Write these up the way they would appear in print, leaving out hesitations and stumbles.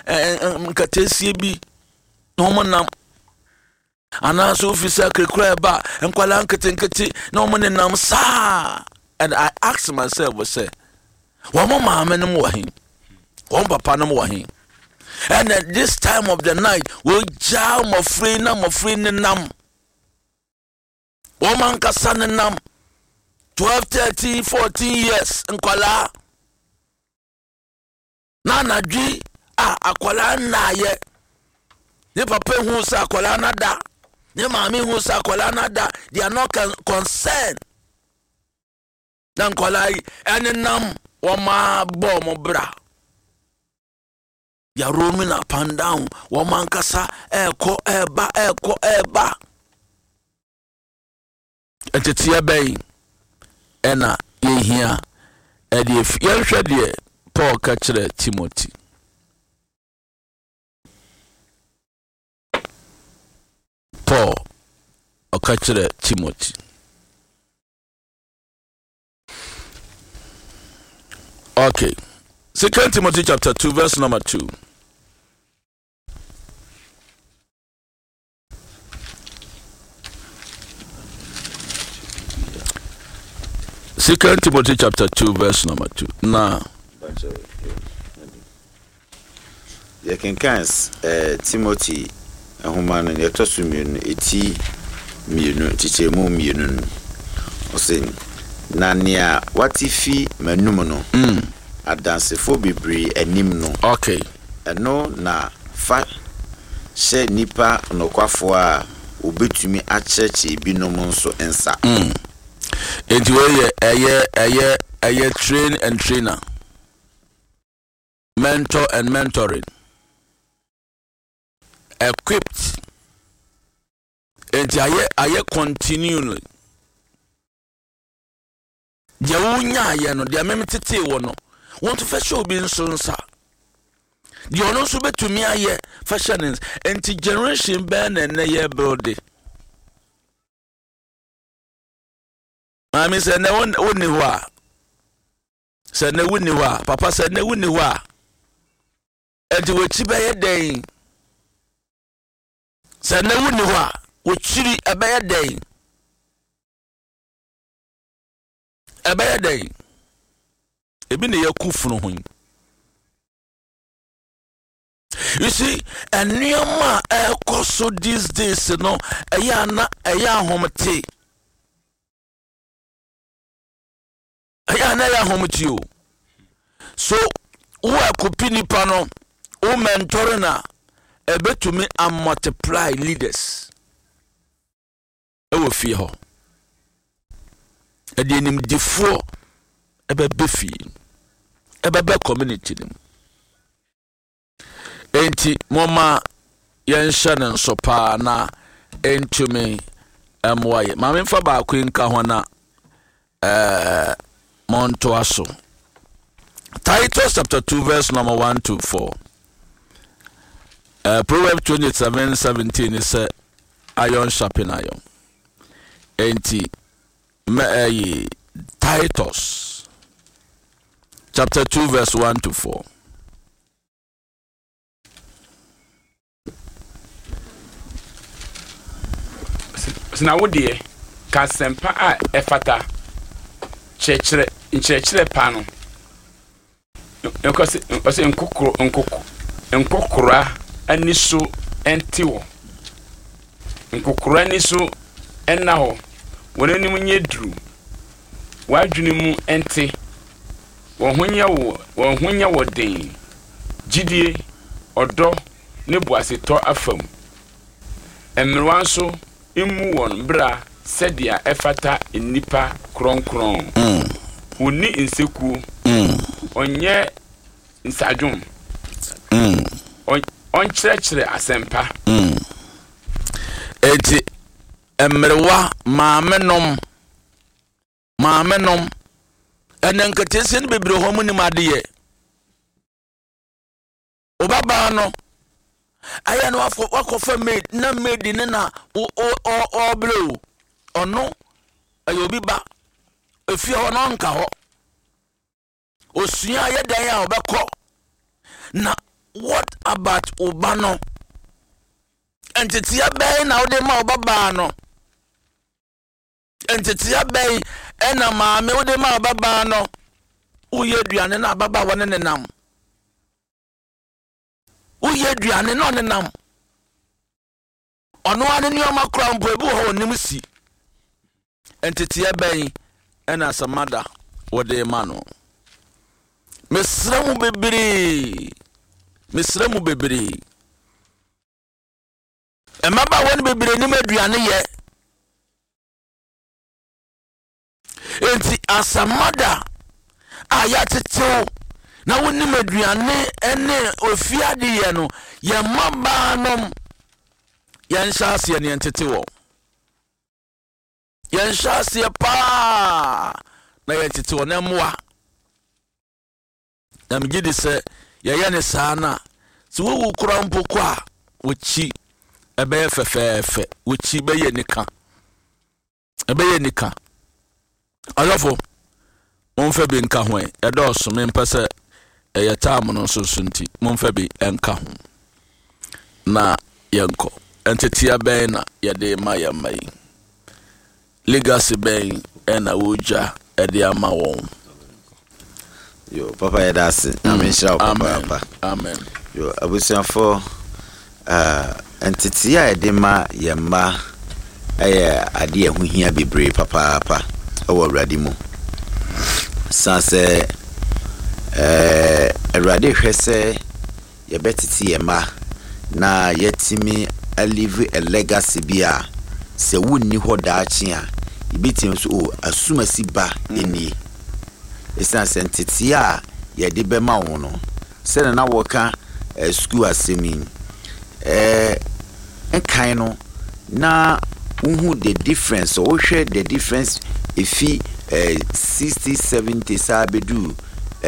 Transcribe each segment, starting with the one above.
nkatesie bi no monam ana so ofisa krekra ba enkwala nketenkete no monenam sa. And I asked myself, was say, what mama no more him? One papa no more him? And at this time of the night, we jam my friend nam. Woman kasan nam 12, 13, 14 years nkwala. Na dwi akwala na ye. Ne papa hu sa akwala na da. Ne mama hu sa akwala na da. They are not concerned. Dan kwalai enenam woma bomo bra ya romi na pandown woma nkasa eko eba etetie bay ena yehia edie yehwe de Paul ka kire Timothy. Paul ka kire Timothy. Okay. 2 Timothy chapter 2 verse number 2. Second Timothy chapter 2 verse number 2. Now, you can Timothy human and yetosumun eti mienu tichemu mienu osin nania watifi menum no adansefo bebre anim no. Okay. Eno na fa she nipa nokwafo a obetumi acheche binom nso ensa. Enti we eye train and trainer, mentor and mentoring, equipped. Enti aye continually. Dia wonya aye no dia memetete wo no want to fashion obi nso nsa. Dia ono so betumi aye fashion enti generation ben na ye build. Mami se na woni ho a. Se na woni ho a, papa se na woni ho a. Enti we chi be ye den. Se na woni ho a, we chiri ebe ye den. Ebe day ebi ne yakufunu ho. You see, and nioma ekoso these days no eya na eya homete. Eya na ya homete o. So wo akopini pa no o mentor na ebetumi am multiply leaders. Ewo fie ho. Edi enim difo ebe fi ebe community nim. Enti moma yensha ne nsopa na entumi emwaye ma memfa ba akwenka ho na monto aso. Titus chapter 2 verse number 1 to 4. Proverbs 27:17 is iron sharpen iron. Enti Titus chapter 2 verse 1 to 4. Sina wodie ka sempa a efata chechere pano nkose nkokora aniso entiwo nkokora aniso ennaho wonanim nyedru wadwene mu ente wohonya wo den gidie odo ne boaseto afam emmerwanso imu won bra sedia efata enipa kronkron woni inseku onye nsadwum onkyerɛkyerɛ asempa eti emmerwa maamenom enankatese ne bebre ho munim adeye obaba no aya no wakofa maid na maid ne na o blue ono ayobi ba efi ho no nka ho osua ye dan ya obekọ na what about Obano? Entity bay now de ma babano. Entity bay and a mammy de ma babano. Uye duane na baba one and nam. Uye duane no nam. Ono ane ni oma crown bobu ho nimsi. Entity bay and as a mother what de mano. Mesramu bebiri. Emaba won bebiri ni meduane ye. Enti as a mother ayatetew na woni meduane ene ofiade ye no ye maba nom ye nhyase ne entetewo. Ye nhyase pa na ye entetewo na moa. Na mgidi se ye ne sana so wo kura mpoko a wochi ebe fefefe wochi be ye nika alofo monfa bi nka ho e do so me mpese ye taam no so sunti monfa bi enka ho na yenko entitia ben na ye de ma ya mai legacy ben na woja e de ama won. Yo, Papa Edasi, amen, shall Papa. Amen. Yo, abusian for entity edema yema ade hu hia bebre papa owo awrade mu. Sanse awrade hwese ye betiti yema na yetimi alive a legacy bia se wonni ho daachi a ibitim so asumasi ba eni. Esa sentiti a ye de bema wo no se na woka school asemi enkan no na who the difference or share the difference if 60 70 sabedu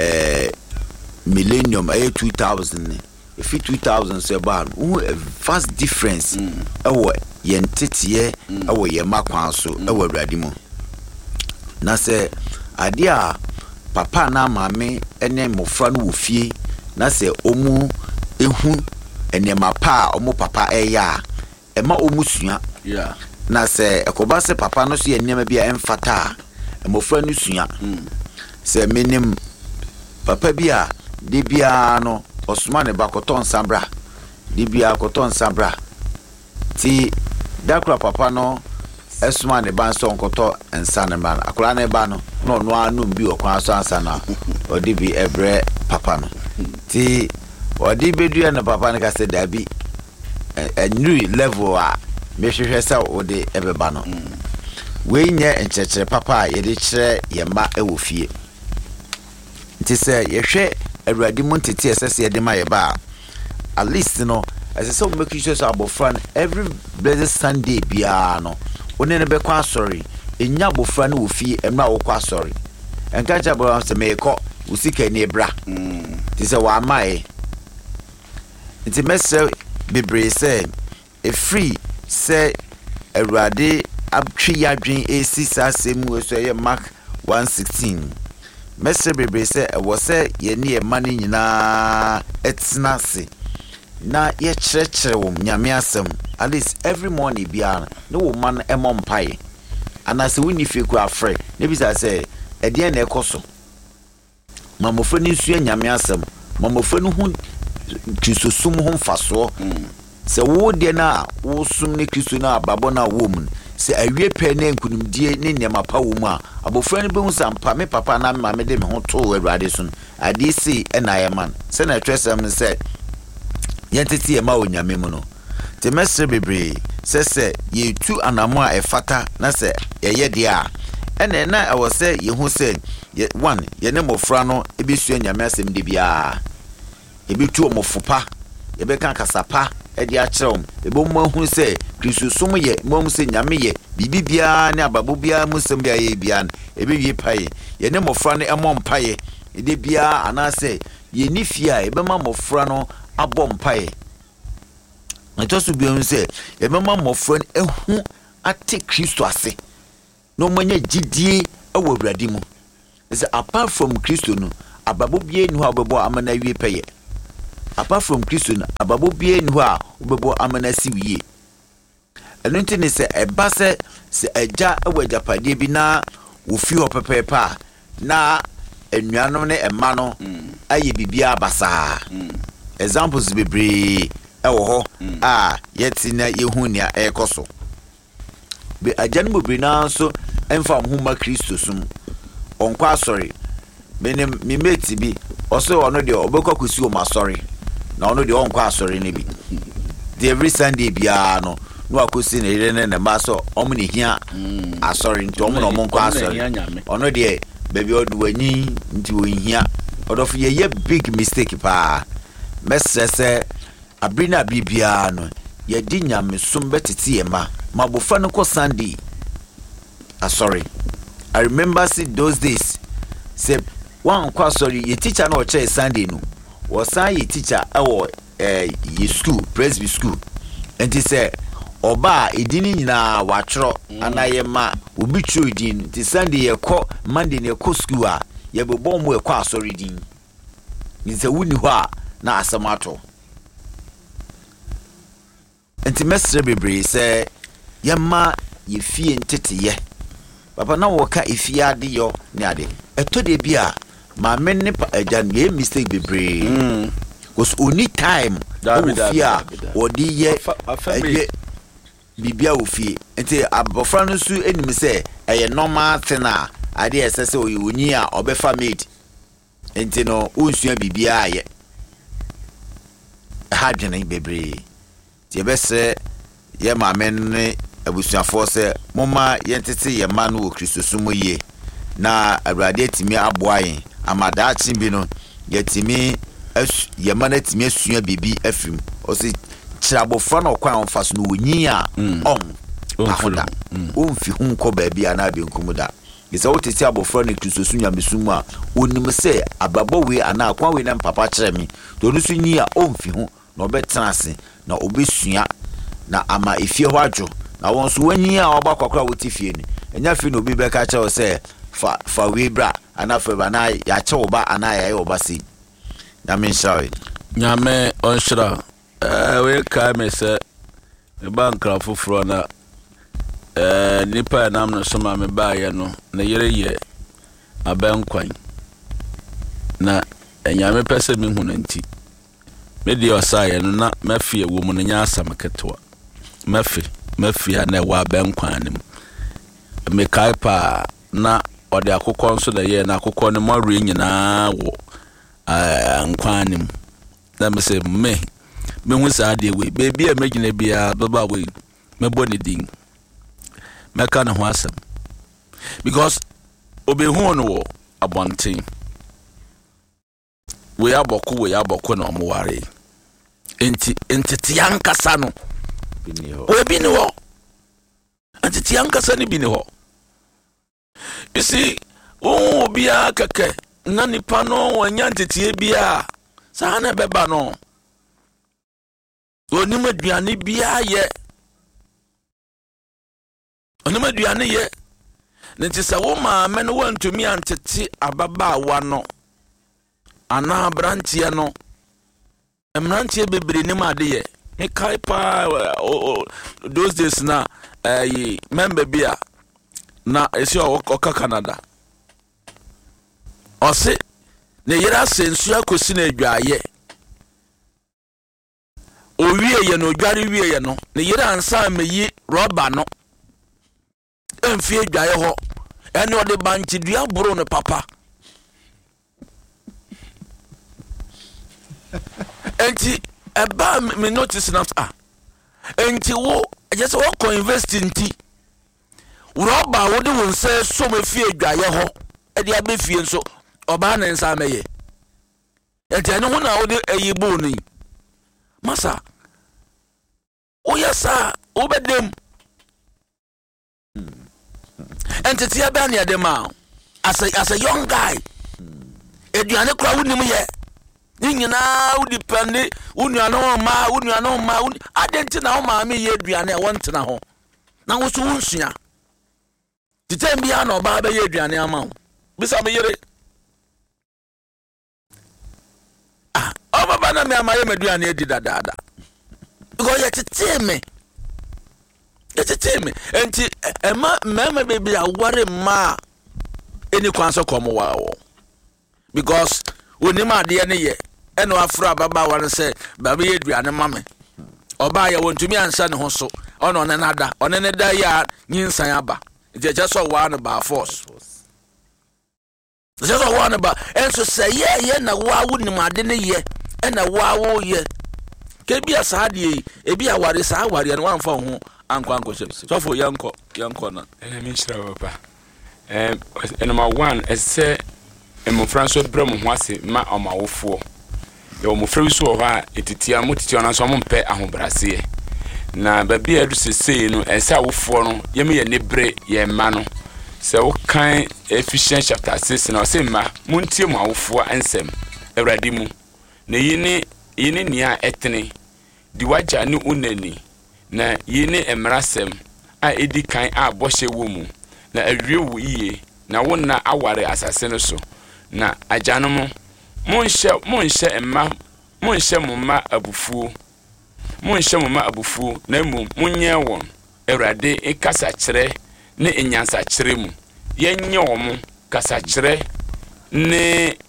millennium 2000 if 2000 se ba who a vast difference ewo ye ntetiye ewo ye makwan so ewo awrade mu na se ade a papa na mame ene mofra no wofie na se omu ehu ene mapa omu papa eya ema omu sua na se ekoba se papa no so ye nema bia emfata mofra no sua se menim papa bia de bia no osuma ne bakoton sambra de bia koton sambra ti dakra papa no esuma ne ban so nkoto ensa ne man akora ne ba no no anu bi okwan so ansa na odi bi ebre papa no ti odi bedu na papa ne ka se dabi a new level a me hwehwe sa odi ebeba no we nye enchechere papa ye de kire ye ma ewofie nti se ye hwe awrade mu ntete esese ye de ma ye ba at least no as so make sure so abofran every blessed Sunday bia no one ne be kwa sorry enya abofra no wofie emra wo kwa sorry enka cha bro se me ko usika ni bra ti se wa mai nti mese bebre se e free se awrade abtwi yadwen esisa asemu so ye Mark 1:16 mese bebre se e wo se ye ne ye mane nyina etna se na ye chrechere wo nyame asem at least every morning bia no wo man emompai anase woni feku afre ne bisa se e de na ekoso mamofo ni nsu nyame asem mamofo no hu krisosum ho mfaso se wo de na wo sum ne kristo na babo na wo mu se awie pe na nkunumdie ne nyama pa wo mu a abofra ne behu sampa me papa na mama de me ho to awrade so ade si e na ye man se na twesem se yentiti e ma onyame mu no te mesre bebre se ye tu anamo a efata na se ye de a ene na e wo se ye hu se ye one ye ne mofra no ebesu anyame asem de bia ebetu omofopa ebeka kasapa edi akyerem ebomma hu se krisusum ye mom se nyame ye bibibia ne ababo bia musem bia ye bia ebewie paye ye ne mofra no emom paye ede bia anase ye nifia ebema mofra no abom paye etosu bia se ebema mofra no ehu ate Kristo ase no manya gidie ewo awrade mu is apart from Kristo no ababo bia ni ho ababo amana wie paye apart from Christo ababo bia ni ho a wobebo amana si wiye eno nti ne se eba se eja awajapade bi na wo fi ho pepepa na enuanom ne emma no aye bibia basa examples bebre ewo ho yeti na yehu nia ekoso be ajan bebre na so emfa homa Kristo sum onkwa sorry benem mi mate bi oso ono de obekwa kwesi o ma sorry na ono de onkwa sorry ne bi the every Sunday bia no akosi na ire ne ma so omni hia asori nti omo no onkwa asori ono de baby oduani nti o hia odofu ye big mistake pa mesese abrina bibia no ye di nyame sum betete ma mabofa no ko Sunday sorry I remember see those days say one kwa sorry ye teacher no che Sunday no was say teacher awo ye school presby school and he say oba edini nyina watro anaye ma obi tru edin ti Sunday ye ko Monday ne ko school a ye bebo mo e ko asori din ni se wuni ho a na asamato enti mesre bebre se ye ma ye fie ntete ye papa na wo ka ifie ade yo ne ade eto de bia ma men ne ajan ye mistake bebre was only time ofia odi ye bibia ofie enti abofra no su enim se eye normal thing a ade esese oyuni a obefa made enti no onsua bibia aye ha dwene bebre ti ebese ye ma men ne abusuafo se moma yentete ye ma no wo Kristo sumo ye na awurade atimi aboa yen amada achimbi no yetimi ye ma na timi asua bibi afim o se kirabofra na okwan onfaso no onyi a ahoda onfi hu nko ba bia na abi nkumuda gisa wotete abofra ne Kristo sunya mesumu a onim se ababo we ana akwan we na papa kire mi to no sunyi a onfi hu na obetena ase na obesua na ama efie ho adwo na won so wanyi a oba kwakra wotifie ni enya fi no obi be ka che o se fa we bra ana fa ba na ya che oba ana ya oba si na me sorry nyame onshira we ka me se me bankra foforo na nipa na amno so ma me ba ye no na yere ye abankwan na nyame pese me hu nanti me di osaye no na mafie wo mu nya asam ketwa mafia na wa abankwan nim me kai pa na ode akokọ nso da ye na akokọ ne mori nyina wo nkwan nim na me se me hu sa de we baby a megina bia baba we me boni din me ka na ho asam because obe hu no wo abonten we aboko na mo ware enti yankasa no we bi ni ho enti yankasa ni bi ni ho. You see, bia keke na nipa no wanya ntetie bia sa na beba no oni maduane bia ye oni maduane ye nti sa wo ma me no wantumi antete ababa wa no ana brantie no emrantie bebre ni ma de ye me kai pa those days na member bia na esi oka Canada ose ne yera sensu akosi na adwaye owie ye no dware wie ye no ne yera ansa meyi rubber no emfie adwaye ho ene ode banchi dua boro ne papa enti eba me notice na enti wo just wo ko invest inti Roba wode won se so mafie adwaye ho e de abefie nso oba na nsa meye enti ene ho na wode ayibo ni masa oyasa obedem enti tia ba na dem as a young guy eduane kra wonim ye ni nyina wodi pande unuano ma adenti na ho ma me ye eduane e wontena ho na wo so wonsua Titembia no ba be ye aduane ama wo bisa me yere baba na me amaye meduane edi dada because yetete me enti mama baby aware ma eni kwanso komo wa wo because onima ade ne ye eno afro baba wan say baba ye duane mame oba ya wontumi ansa ne ho so ono ne nada one ne da ya nyinsan aba je just one by force just one ba enso say ye na wa wunim ade ne ye na wa wo ye ke bia sa de ebi aware sa aware no wan fa ho anko so for yanko na me shira papa number 1 ese emofranso brem ho ase ma omawofo ye omofra so ho a etitia motiti ona so mpe ahobrase na babia du sesei no ese awofo no ye me ye nebre ye ma no se wo kan Ephesians chapter 6 na se ma muntie mu awofo ansem awrade mu na yini nia etene di waja ni unani na yini emrasem a edi kan a boshe wo mu na awie wo iye na wonna aware asase no so na ajanom monhye emma monhye mumma abufuo na mu munye won awrade ekasa kire ne enyansa kire mu yenye wo kasa kire ne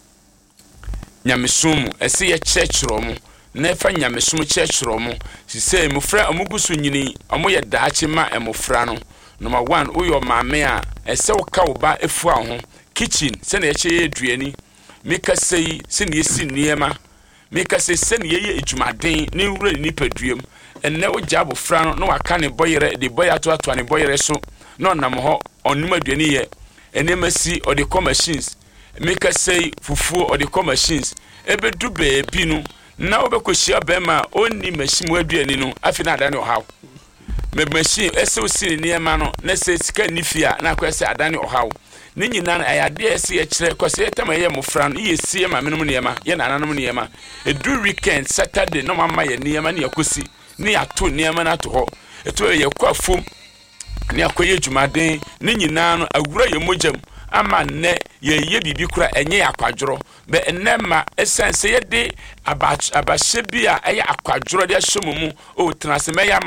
nyamesumu ese ye chechiro mu na fa nyamesumu chechiro mu sise mufra amugusu nyini amoye daachi ma emufra no number 1 uyo maame a ese woka wo ba efu ho kitchen se na ye che eduani meka sei se na yesi niema meka sei se na ye ejumaden ne wura ni paduam enne wo jabo fra no na waka ne boyere de boyato ato ne boyere so no nam ho onum aduani ye enemasi or the machines meka sei fufu or the machines ebe du beebi no na obekohia bema onni machine waduani no afina adane ohaw me machine ese osini niema no na se sika nifia na kwese adane ohaw ni nyina na ayade ese ye kire kwese etama ye mofra no ye sie ma menum niema ye nananom niema edu weekend Saturday no mama ye niema ne yakosi ni ato niema na to ho eto ye kwafom ne akoye dwumaden ni nyina no awura ye mojam ama ne ye bibi kura enye akwadworo be enema essence ye de abahye bia eye akwadworo de ahyemumu o transmeya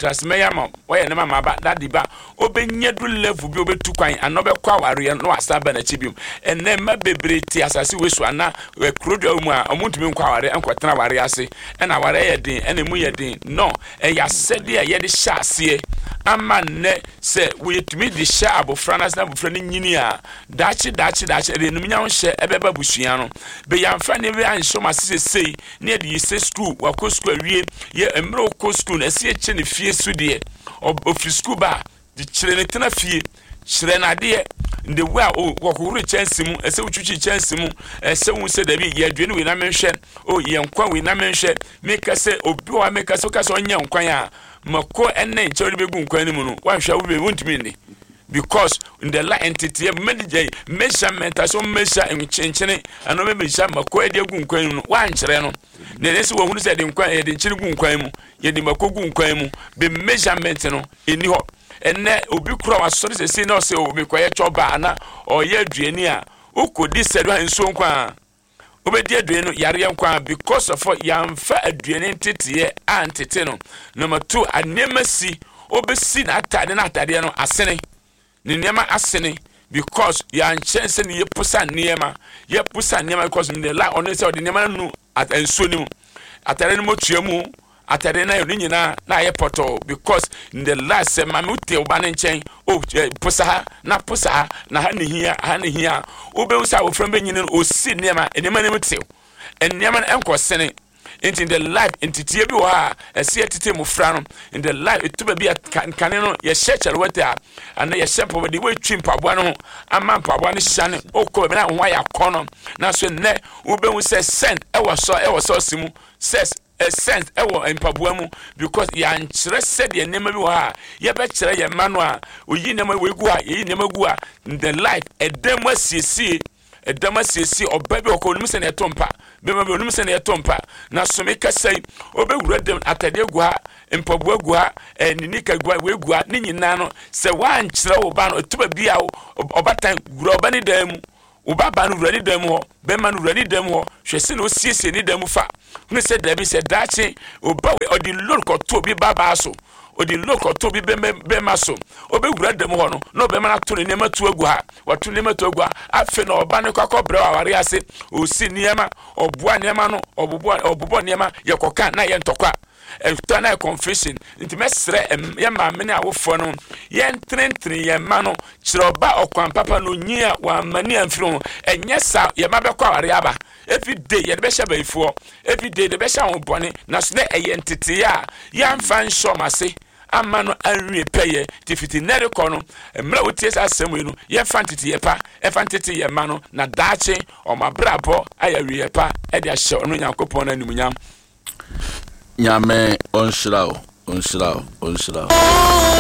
ma oye ne mama ba dadiba obenye du level bi obetu kwan anobe kwa ware no asaba na chibium enema bebreti asase wesu ana krodo mu a omuntumi kwa ware enkotena ware ase ena ware ye din ena mu ye din no eya sede ye de hyase ama ne se wetumi de hya abofranas na abofra ne nyini a dachi de num nya hye ebeba busua no be yamfa ne be anhyo masesei ne de yise school wako school awie ye emro ko school na se eche ne fie su de office school ba di kire ne tena fie kire na de the way wako chance mu ese wuchuchi chance mu ese wu se da bi ye adwene we na menhwe o ye nkwa we na menhwe meka se obi wa meka so ka so nya nkwan a mako enne nche begu nkwan ni mu no wanhwa wo be wontumi ni because in the light entity measurement aso measure enchenchene ano me measure mako ede gu nkwan no wankyere no ne nese wo hunu se de nkwan ede nkyere gu nkwan mu ye de mako gu nkwan mu be measurement no eni ho enne obi kura wasori se se na se obi kwaye choba ana oye aduani a ukodi sedu hanso nkwan obedi aduani no yare nkwan because of yamfa aduani ntete antete no number 2 anemasi obesi na atade no asene ni niema asene because ya nchense ni yepusa niema because in the lie on say the niema no at enso ni atare ni motuamu atare na ni nyina na ye poto because in the last say mama uti oba ne nchen o pusa na ha ni hia obe usa wo from benyine o si niema niema ne mutew niema enko sene in the life entity bi wa ese etete mu fra no in the life etuba bi kan no ye shechare wata ana ye shepo de we twimpa boa no ama mpaboa no hyane okọ bi na ho ya kono na so ne wo be hu se send e wo so simu says a sense e wo mpaboa mu because ya nkyere said ye nema bi wa ye be kyere ye manu a oyi nema we gu a ye nema gu a in the life edem asiesie obabi okonum se na etompa be ma be onum se na etompa na so me kasai obewura dem atade gu ha mpaboa gu ha ninika gu we gu ha ni nyina no se wan kyerɛ wo ba no tuba bia obatan gura obani dam Ubaba no ready dem ho, bema no ready dem ho, hwese no siesie ni dem fa. Hunu se da bi se dache oba we odi lord ko to bi baba so. Odi lord to bi bema so. Obe wura dem ho no, no bema na to ne nema tu agu ha. Watu nema tu agu ha. Afe no oba ne kwakọ bre aware ase. Osi niema, obua niema no, obubo niema yekoka na ye ntokwa. Etana confession nti mesre ye ma me na wofo no ye ntrentre ye ma no chiroba okwan papa no nyia wa mani amfiro enye sa ye ma be kwa ware aba every day ye be sha baifo every day de be sha won bone na so na eye ntete ya ya mfa nso mase ama no anwie peye tifiti nere ko no mra wotie sa asem no ye fa ntete ye pa e fa ntete ye ma no na daache o ma brabo aya wie pa e de ahye ono Nyankopon na nimunyam Nyame onshirao